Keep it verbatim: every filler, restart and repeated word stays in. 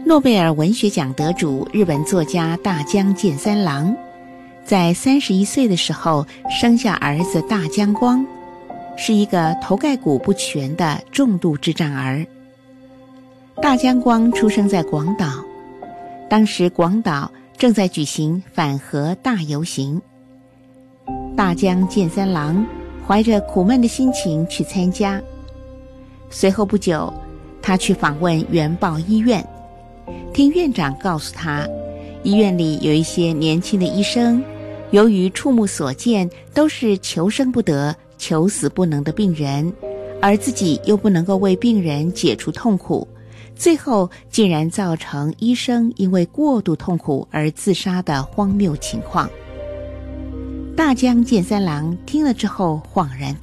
诺贝尔文学奖得主日本作家大江健三郎，在三十一岁的时候生下儿子大江光，是一个头盖骨不全的重度智障儿。大江光出生在广岛，当时广岛正在举行反核大游行。大江健三郎怀着苦闷的心情去参加，随后不久，他去访问原爆医院，听院长告诉他，医院里有一些年轻的医生，由于触目所见都是求生不得、求死不能的病人，而自己又不能够为病人解除痛苦，最后竟然造成医生因为过度痛苦而自杀的荒谬情况。大江健三郎听了之后恍然大